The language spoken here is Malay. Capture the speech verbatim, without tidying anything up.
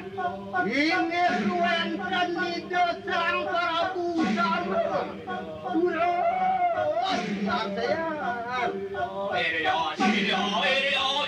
Ini ruangkan di desang kerabusan. Turun, sayang. Eh ya, sini ya, eh ya.